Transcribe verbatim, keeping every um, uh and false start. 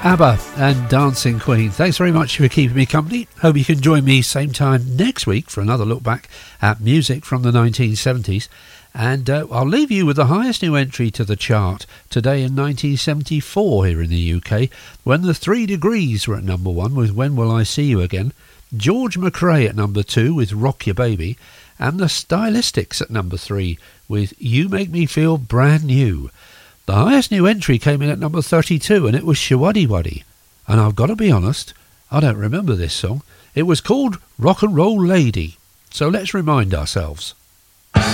ABBA and Dancing Queen. Thanks very much for keeping me company. Hope you can join me same time next week for another look back at music from the nineteen seventies. And uh, I'll leave you with the highest new entry to the chart today in nineteen seventy-four here in the U K, when the Three Degrees were at number one with When Will I See You Again, George McRae at number two with Rock Your Baby, and the Stylistics at number three with You Make Me Feel Brand New. The highest new entry came in at number thirty-two, and it was Shawaddy Waddy. And I've got to be honest, I don't remember this song. It was called Rock and Roll Lady. So let's remind ourselves.